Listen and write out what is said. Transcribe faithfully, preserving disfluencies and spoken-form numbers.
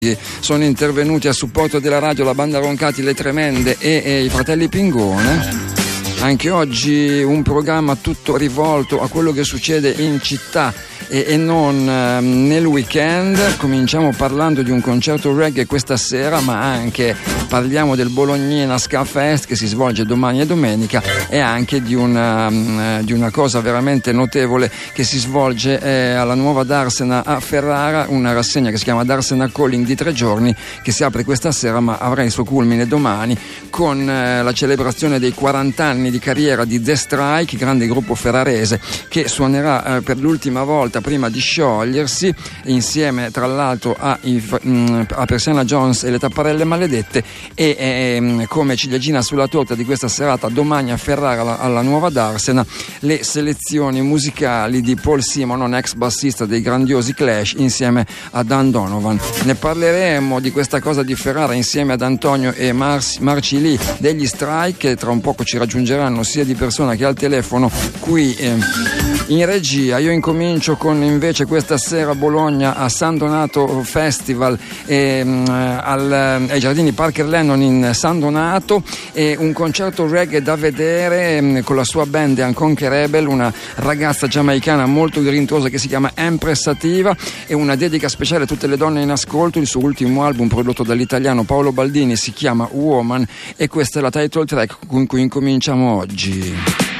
Sono intervenuti a supporto della radio la banda Roncati, le Tremende e, e i fratelli Pingone. Anche oggi un programma tutto rivolto a quello che succede in città e, e non eh, nel weekend. Cominciamo parlando di un concerto reggae questa sera, ma anche parliamo del Bolognina Ska Fest che si svolge domani e domenica, e anche di una, um, di una cosa veramente notevole che si svolge eh, alla Nuova Darsena a Ferrara, una rassegna che si chiama Darsena Calling di tre giorni, che si apre questa sera ma avrà il suo culmine domani con eh, la celebrazione dei quaranta anni di carriera di The Strike, grande gruppo ferrarese che suonerà eh, per l'ultima volta prima di sciogliersi, insieme tra l'altro a, a Persiana Jones e le Tapparelle Maledette. E eh, come ciliegina sulla torta di questa serata domani a Ferrara alla, alla Nuova Darsena, le selezioni musicali di Paul Simonon, ex bassista dei grandiosi Clash, insieme a Dan Donovan. Ne parleremo di questa cosa di Ferrara insieme ad Antonio e Mar- Marci Lee degli Strike, che tra un poco ci raggiungeranno sia di persona che al telefono qui eh, in regia. Io incomincio con invece questa sera a Bologna a San Donato Festival e, um, al, ai Giardini Parker Lennon in San Donato, e un concerto reggae da vedere um, con la sua band Unconquerable, una ragazza giamaicana molto grintosa che si chiama Empress Sativa, e una dedica speciale a tutte le donne in ascolto. Il suo ultimo album prodotto dall'italiano Paolo Baldini si chiama Woman, e questa è la title track con cui incominciamo oggi.